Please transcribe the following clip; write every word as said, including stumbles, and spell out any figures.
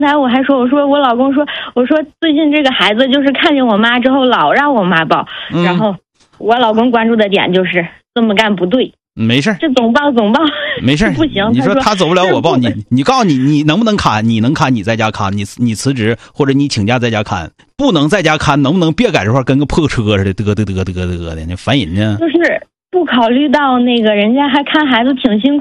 才我还说，我说我老公说，我说最近这个孩子就是看见我妈之后老让我妈抱， 嗯、 然后我老公关注的点就是这么干不对。 没事， 这总抱总抱， 没事， 不行。 你说他走不了我抱你，你告诉你你能不能看？你能看你在家看，你你辞职或者你请假在家看，不能在家看，能不能别在这块跟个破车似的嘚嘚嘚嘚嘚的，你烦人呢？ 就是不考虑到那个人家还看孩子挺辛苦。